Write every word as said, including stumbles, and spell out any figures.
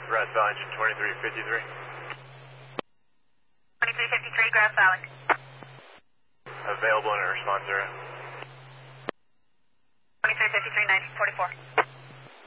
Grass Valley, engine twenty-three fifty-three. twenty-three fifty-three, Grass Valley. Available in a response area. twenty-three fifty-three, nineteen forty-four.